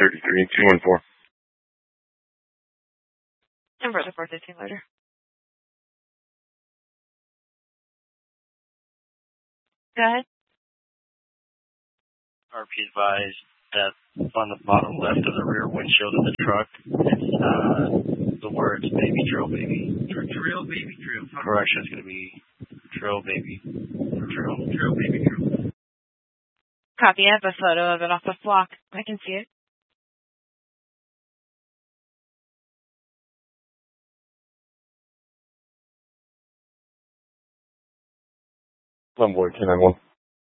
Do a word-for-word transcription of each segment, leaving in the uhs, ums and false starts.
thirty-three, two one four. And for the four fifteen loader. Go ahead. R P advised that on the bottom left of the rear windshield of the truck, it's uh, the words baby drill baby. Drill baby drill. Correction, it's going to be drill baby. Drill. Drill baby drill. Copy. I have a photo of it off the block. I can see it. Convoy two nine one.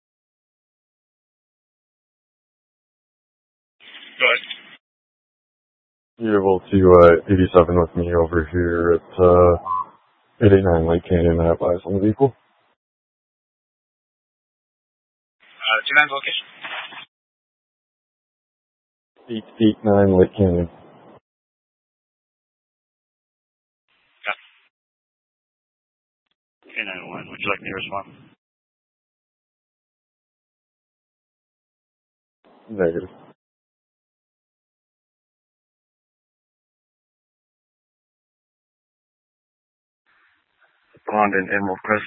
Go ahead. You're able to uh, eighty-seven with me over here at uh, eight eighty-nine Lake Canyon. I have eyes on the vehicle. Uh, two nine location. eight eighty-nine Lake Canyon. Got it. two nine one, would you like me to respond? Negative. Pond and Emerald Crest.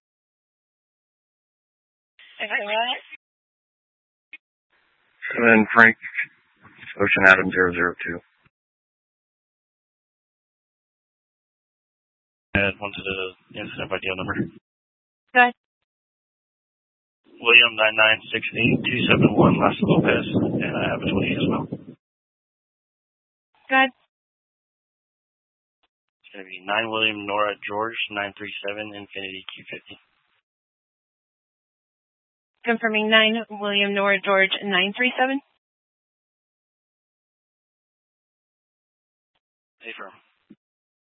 Okay, what? Seven Frank, Ocean Adam zero zero two. And one to the incident by deal number. Go ahead. William nine nine six eight two seven one, Las Lopez, and I have a twenty as well. Go ahead. It's going to be nine William Nora George nine three seven Infinity Q fifty. Confirming nine William Nora George nine three seven. Affirm.